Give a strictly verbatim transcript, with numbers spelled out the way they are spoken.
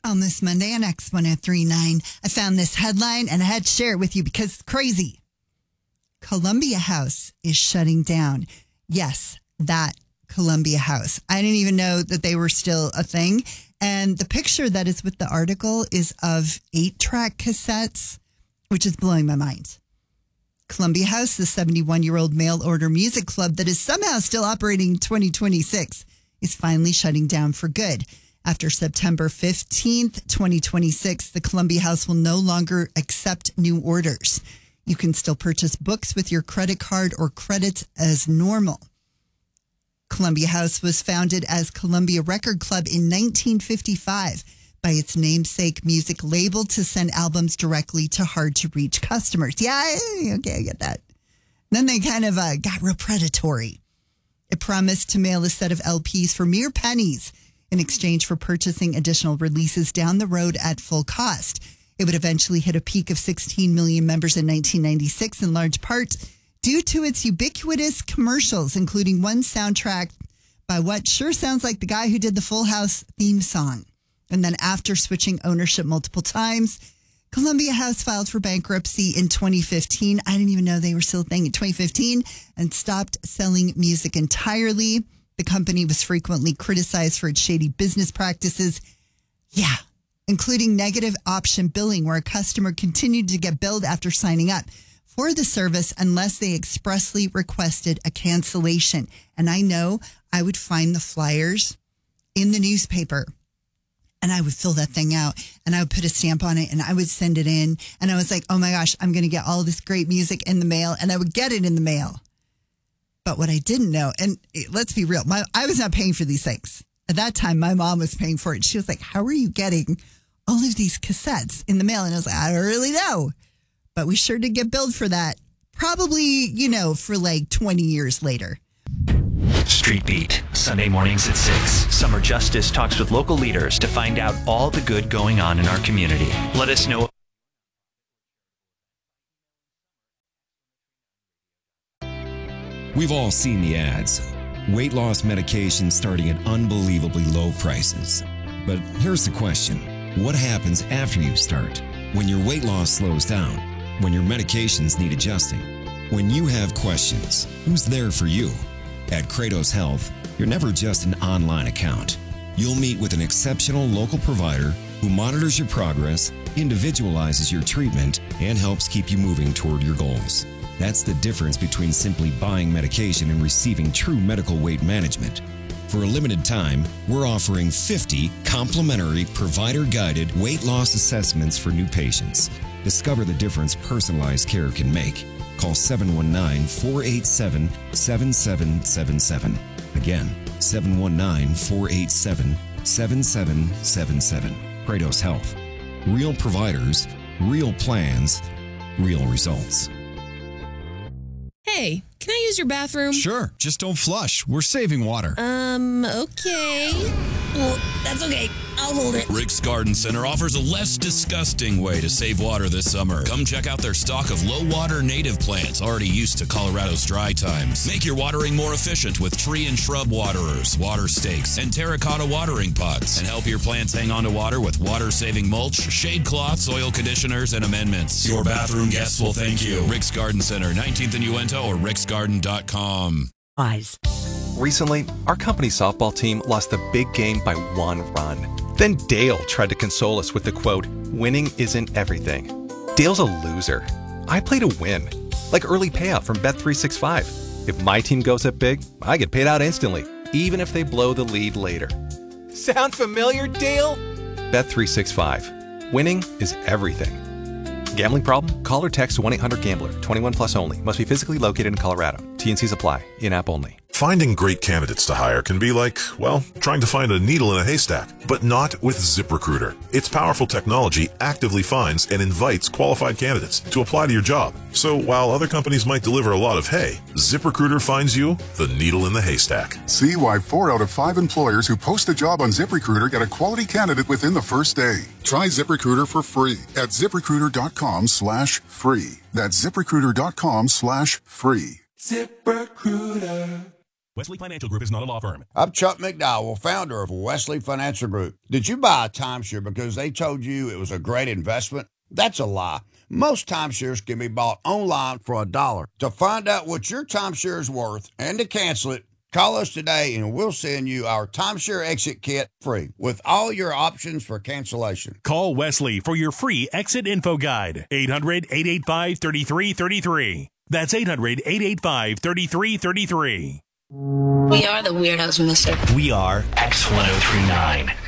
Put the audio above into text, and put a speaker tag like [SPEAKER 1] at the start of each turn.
[SPEAKER 1] On this Monday on X one oh three point nine, I found this headline and I had to share it with you because it's crazy. Columbia House is shutting down. Yes, that Columbia House. I didn't even know that they were still a thing. And the picture that is with the article is of eight-track cassettes, which is blowing my mind. Columbia House, the seventy-one-year-old mail-order music club that is somehow still operating in twenty twenty-six, is finally shutting down for good. After September fifteenth, twenty twenty-six, the Columbia House will no longer accept new orders. You can still purchase books with your credit card or credits as normal. Columbia House was founded as Columbia Record Club in nineteen fifty-five by its namesake music label to send albums directly to hard-to-reach customers. Yeah, okay, I get that. Then they kind of uh, got real predatory. It promised to mail a set of L Ps for mere pennies in exchange for purchasing additional releases down the road at full cost. It would eventually hit a peak of sixteen million members in nineteen ninety-six, in large part due to its ubiquitous commercials, including one soundtrack by what sure sounds like the guy who did the Full House theme song. And then after switching ownership multiple times, Columbia House filed for bankruptcy in twenty fifteen. I didn't even know they were still a thing in twenty fifteen, and stopped selling music entirely. The company was frequently criticized for its shady business practices. Yeah, including negative option billing, where a customer continued to get billed after signing up for the service unless they expressly requested a cancellation. And I know I would find the flyers in the newspaper and I would fill that thing out and I would put a stamp on it and I would send it in. And I was like, oh my gosh, I'm going to get all this great music in the mail, and I would get it in the mail. But what I didn't know, and let's be real, my, I was not paying for these things. At that time, my mom was paying for it. She was like, how are you getting all of these cassettes in the mail? And I was like, I don't really know. But we sure did get billed for that. Probably, you know, for like twenty years later.
[SPEAKER 2] Street Beat, Sunday mornings at six. Summer Justice talks with local leaders to find out all the good going on in our community. Let us know.
[SPEAKER 3] We've all seen the ads. Weight loss medication starting at unbelievably low prices. But here's the question. What happens after you start? When your weight loss slows down? When your medications need adjusting? When you have questions, who's there for you? At Kratos Health, you're never just an online account. You'll meet with an exceptional local provider who monitors your progress, individualizes your treatment, and helps keep you moving toward your goals. That's the difference between simply buying medication and receiving true medical weight management. For a limited time, we're offering fifty complimentary provider-guided weight loss assessments for new patients. Discover the difference personalized care can make. Call seven one nine, four eight seven, seven seven seven seven. Again, seven one nine, four eight seven, seven seven seven seven. Kratos Health. Real providers, real plans, real results.
[SPEAKER 4] Hey, can I use your bathroom?
[SPEAKER 5] Sure, just don't flush. We're saving water.
[SPEAKER 4] Um, okay. Well, that's okay. I'll hold it.
[SPEAKER 6] Rick's Garden Center offers a less disgusting way to save water this summer. Come check out their stock of low-water native plants already used to Colorado's dry times. Make your watering more efficient with tree and shrub waterers, water stakes, and terracotta watering pots. And help your plants hang on to water with water-saving mulch, shade cloths, soil conditioners, and amendments. Your bathroom guests will thank you. Rick's Garden Center, nineteenth and Uinta, or ricks garden dot com.
[SPEAKER 7] Eyes.
[SPEAKER 8] Recently, our company softball team lost the big game by one run. Then Dale tried to console us with the quote, winning isn't everything. Dale's a loser. I play to win. Like early payout from Bet three sixty-five. If my team goes up big, I get paid out instantly, even if they blow the lead later. Sound familiar, Dale? Bet three sixty-five. Winning is everything. Gambling problem? Call or text one eight hundred gambler. twenty-one plus only. Must be physically located in Colorado. T N Cs apply. In-app only.
[SPEAKER 9] Finding great candidates to hire can be like, well, trying to find a needle in a haystack, but not with ZipRecruiter. Its powerful technology actively finds and invites qualified candidates to apply to your job. So while other companies might deliver a lot of hay, ZipRecruiter finds you the needle in the haystack.
[SPEAKER 10] See why four out of five employers who post a job on ZipRecruiter get a quality candidate within the first day. Try ZipRecruiter for free at ZipRecruiter.com slash free. That's ZipRecruiter.com slash free.
[SPEAKER 11] ZipRecruiter.
[SPEAKER 7] Wesley Financial Group is not a law firm.
[SPEAKER 11] I'm Chuck McDowell, founder of Wesley Financial Group. Did you buy a timeshare because they told you it was a great investment? That's a lie. Most timeshares can be bought online for a dollar. To find out what your timeshare is worth and to cancel it, call us today and we'll send you our timeshare exit kit free with all your options for cancellation.
[SPEAKER 7] Call Wesley for your free exit info guide. eight hundred, eight eight five, three three three three. That's eight hundred, eight eight five, three three three three.
[SPEAKER 4] We are the weirdos, mister.
[SPEAKER 2] We are X ten thirty-nine.